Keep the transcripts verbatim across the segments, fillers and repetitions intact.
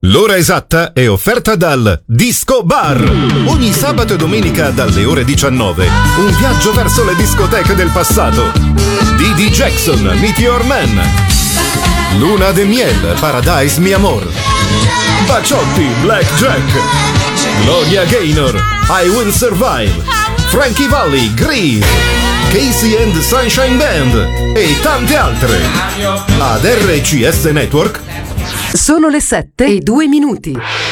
L'ora esatta è offerta dal Disco Bar. Ogni sabato e domenica dalle ore diciannove, un viaggio verso le discoteche del passato. D D Jackson, Meteor Man. Luna de Miel, Paradise Mi Amor. Baciotti, Black Jack. Gloria Gaynor, I Will Survive. Frankie Valli, Grease. Casey and the Sunshine Band e tante altre. Ad R C S Network sono le sette e due minuti.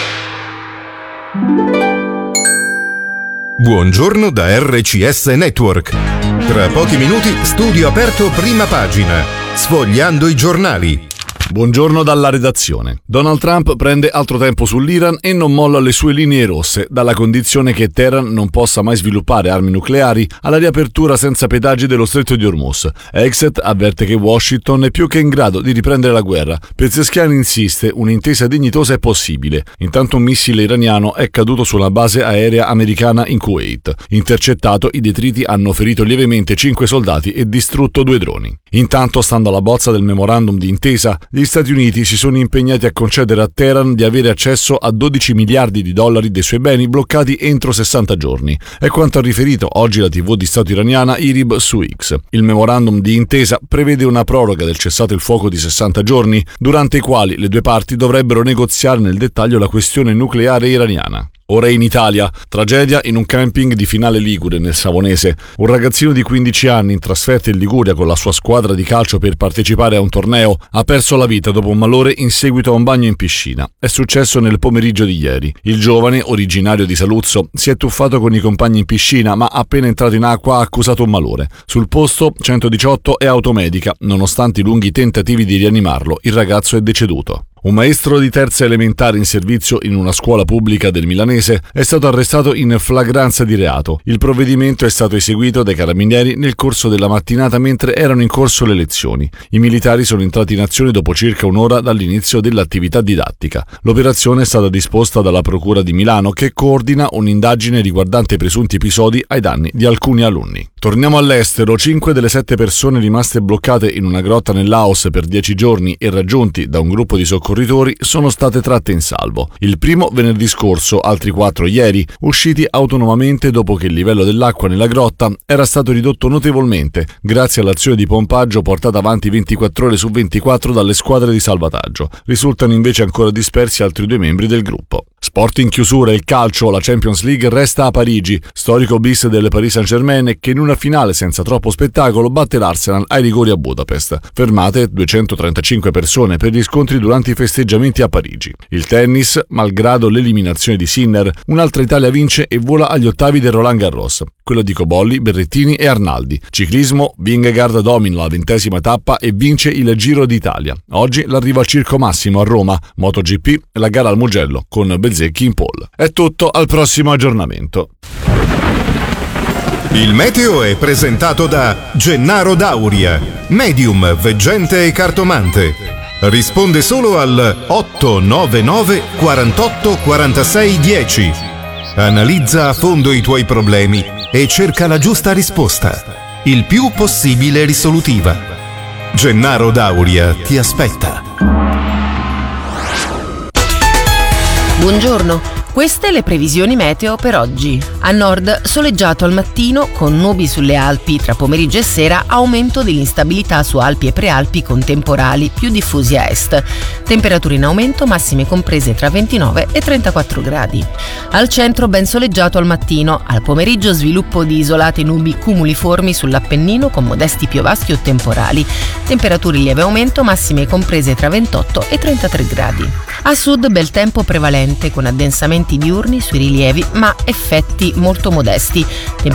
Buongiorno da R C S Network. Tra pochi minuti studio aperto prima pagina, sfogliando i giornali. Buongiorno dalla redazione. Donald Trump prende altro tempo sull'Iran e non molla le sue linee rosse, dalla condizione che Teheran non possa mai sviluppare armi nucleari alla riapertura senza pedaggi dello stretto di Hormuz. Exet avverte che Washington è più che in grado di riprendere la guerra. Pezzeskian insiste, un'intesa dignitosa è possibile. Intanto un missile iraniano è caduto sulla base aerea americana in Kuwait. Intercettato, i detriti hanno ferito lievemente cinque soldati e distrutto due droni. Intanto, stando alla bozza del memorandum di intesa, gli Stati Uniti si sono impegnati a concedere a Teheran di avere accesso a dodici miliardi di dollari dei suoi beni bloccati entro sessanta giorni. È quanto ha riferito oggi la tivù di Stato iraniana IRIB su X. Il memorandum di intesa prevede una proroga del cessato il fuoco di sessanta giorni, durante i quali le due parti dovrebbero negoziare nel dettaglio la questione nucleare iraniana. Ora in Italia, tragedia in un camping di Finale Ligure nel Savonese. Un ragazzino di quindici anni in trasferta in Liguria con la sua squadra di calcio per partecipare a un torneo ha perso la vita dopo un malore in seguito a un bagno in piscina. È successo nel pomeriggio di ieri. Il giovane, originario di Saluzzo, si è tuffato con i compagni in piscina ma appena entrato in acqua ha accusato un malore. Sul posto centodiciotto e automedica. Nonostante i lunghi tentativi di rianimarlo, il ragazzo è deceduto. Un maestro di terza elementare in servizio in una scuola pubblica del Milanese è stato arrestato in flagranza di reato. Il provvedimento è stato eseguito dai carabinieri nel corso della mattinata mentre erano in corso le lezioni. I militari sono entrati in azione dopo circa un'ora dall'inizio dell'attività didattica. L'operazione è stata disposta dalla Procura di Milano, che coordina un'indagine riguardante presunti episodi ai danni di alcuni alunni. Torniamo all'estero. Cinque delle sette persone rimaste bloccate in una grotta nel Laos per dieci giorni e raggiunti da un gruppo di soccorritori sono state tratte in salvo. Il primo venerdì scorso, altri quattro ieri, usciti autonomamente dopo che il livello dell'acqua nella grotta era stato ridotto notevolmente grazie all'azione di pompaggio portata avanti ventiquattro ore su ventiquattro dalle squadre di salvataggio. Risultano invece ancora dispersi altri due membri del gruppo. Sport in chiusura, il calcio, la Champions League resta a Parigi. Storico bis del Paris Saint-Germain che in una finale senza troppo spettacolo batte l'Arsenal ai rigori a Budapest. Fermate duecentotrentacinque persone per gli scontri durante i festeggiamenti a Parigi. Il tennis, malgrado l'eliminazione di Sinner, un'altra Italia vince e vola agli ottavi del Roland Garros. Quello di Cobolli, Berrettini e Arnaldi. Ciclismo, Vingegaard domina la ventesima tappa e vince il Giro d'Italia. Oggi l'arrivo al Circo Massimo a Roma. MotoGP, la gara al Mugello con Bezzecchi in pole. È tutto, al prossimo aggiornamento. Il meteo è presentato da Gennaro Dauria, medium, veggente e cartomante. Risponde solo al otto nove nove quarantotto quarantasei dieci. Analizza a fondo i tuoi problemi e cerca la giusta risposta, il più possibile risolutiva. Gennaro Dauria ti aspetta. Buongiorno. Queste le previsioni meteo per oggi. A nord soleggiato al mattino con nubi sulle Alpi, tra pomeriggio e sera aumento dell'instabilità su Alpi e Prealpi con temporali più diffusi a est. Temperature in aumento, massime comprese tra ventinove e trentaquattro gradi. Al centro ben soleggiato al mattino, al pomeriggio sviluppo di isolate nubi cumuliformi sull'Appennino con modesti piovaschi o temporali. Temperature in lieve aumento, massime comprese tra ventotto e trentatré gradi. A sud bel tempo prevalente con addensamenti diurni sui rilievi ma effetti molto modesti.